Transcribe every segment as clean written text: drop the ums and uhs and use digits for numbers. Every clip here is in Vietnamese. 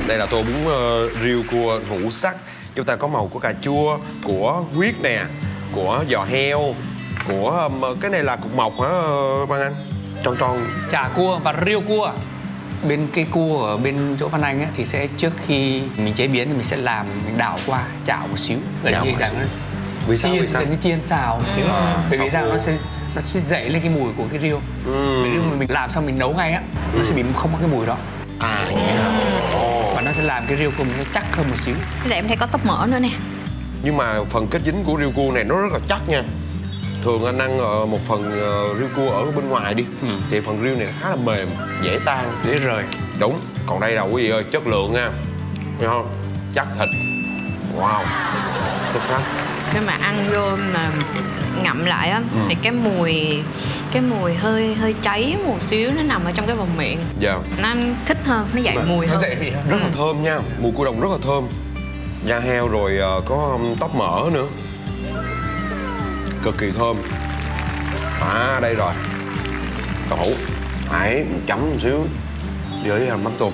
Đây là tô bún riêu cua ngũ sắc. Chúng ta có màu của cà chua, của huyết nè, của giò heo, của cái này là cục mộc hả Văn Anh? Tròn tròn. Chả cua và riêu cua. Bên cái cua ở bên chỗ Văn Anh ấy, thì sẽ trước khi mình chế biến thì mình sẽ làm, mình đảo qua chảo một xíu. Chảo như một rằng xíu. nó Vì sao? chiên, Vì sao? gần như chiên xào một xíu. Bởi vì sao nó sẽ dậy lên cái mùi của cái riêu. Bởi vì mình làm xong mình nấu ngay á, nó sẽ bị không có cái mùi đó. À vậy hả? Và nó sẽ làm cái riêu của mình nó chắc hơn một xíu. Vậy em thấy có tóp mỡ nữa nè. Nhưng mà phần kết dính của riêu cua này nó rất là chắc nha. Thường anh ăn một phần riêu cua ở bên ngoài đi thì phần riêu này khá là mềm, dễ tan, Dễ rời. đúng. Còn đây là quý vị ơi, chất lượng nha, thấy không? Chắc thịt. Wow, xuất sắc. Khi mà ăn vô mà ngậm lại á thì cái mùi hơi cháy một xíu nó nằm ở trong cái vòng miệng. Dạ. Nó thích hơn, nó dậy mùi Nó hơn. dậy vị hơn. Rất là thơm nha, mùi cua đồng rất là thơm. Da heo rồi có tóp mỡ nữa, cực kỳ thơm. À đây rồi, cậu hãy chấm một xíu với mắm tôm.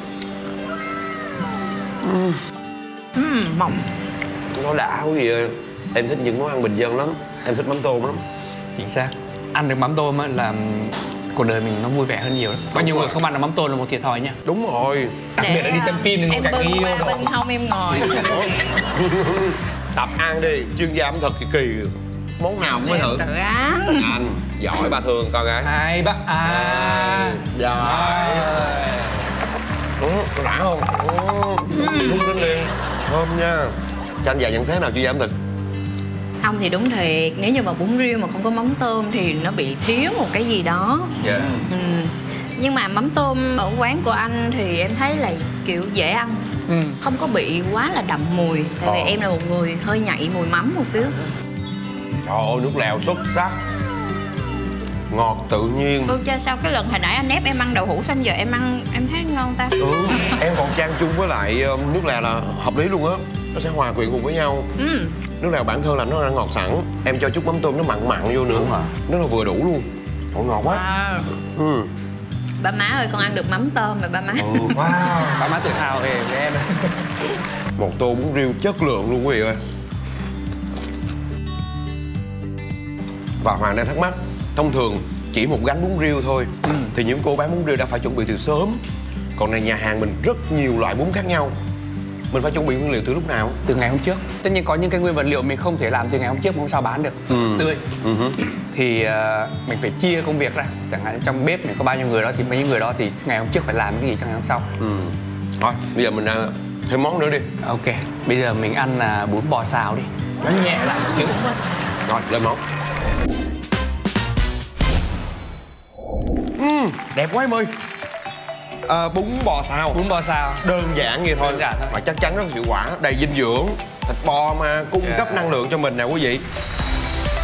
Mỏng. Nó đã quý vị ơi. Em thích những món ăn bình dân lắm. Em thích mắm tôm lắm. Chính xác. Ăn được mắm tôm á là cuộc đời mình nó vui vẻ hơn nhiều lắm. Có nhiều người không ăn được mắm tôm là một thiệt thòi nha. Đúng rồi. Đặc biệt là đi xem phim thì ngồi em cạnh bưng yêu qua đồ. bên hông em ngồi. Tập ăn đi, chuyên gia ẩm thực kỳ. Món nào cũng mới thử. Tự ăn. Anh giỏi ba thương con gái. Hai bác Giỏi. Đã không? Đúng đến liền. Thơm nha. Cho anh vài nhận xét nào chuyên gia ẩm thực. Không thì đúng thiệt, nếu như mà bún riêu mà không có mắm tôm thì nó bị thiếu một cái gì đó. Dạ. Nhưng mà mắm tôm ở quán của anh thì em thấy là kiểu dễ ăn, không có bị quá là đậm mùi. Tại vì em là một người hơi nhạy mùi mắm một xíu. Trời ơi, nước lèo xuất sắc, ngọt tự nhiên. Cô cha sao cái lần hồi nãy anh ép em ăn đậu hũ xong giờ em ăn em thấy ngon ta. Em còn chan chung với lại nước lèo là hợp lý luôn á. Nó sẽ hòa quyện cùng với nhau. Nước lèo bản thân là nó đã ngọt sẵn. Em cho chút mắm tôm nó mặn mặn vô nữa. Đúng rồi. Nó là vừa đủ luôn. Ồ, ngọt quá. Ba má ơi, con ăn được mắm tôm rồi ba má. Wow, ba má tự hào về em. Một tô bún riêu chất lượng luôn quý vị ơi. Và Hoàng đang thắc mắc, thông thường chỉ một gánh bún riêu thôi thì những cô bán bún riêu đã phải chuẩn bị từ sớm. Còn này nhà hàng mình rất nhiều loại bún khác nhau. Mình phải chuẩn bị nguyên liệu từ lúc nào? Từ ngày hôm trước. Tất nhiên có những cái nguyên vật liệu mình không thể làm từ ngày hôm trước mà không sao bán được tươi. Thì mình phải chia công việc ra. Chẳng hạn trong bếp mình có bao nhiêu người đó thì mấy người đó thì ngày hôm trước phải làm cái gì cho ngày hôm sau. Thôi, bây giờ mình ăn thêm món nữa đi. Ok, bây giờ mình ăn bún bò xào đi. Nó nhẹ lại một xíu. Rồi, lên món. Đẹp quá em ơi. Bún bò xào. Bún bò xào. Đơn giản vậy thôi. Đơn giản thôi. Mà chắc chắn rất hiệu quả, đầy dinh dưỡng. Thịt bò mà cung cấp năng lượng cho mình nè quý vị.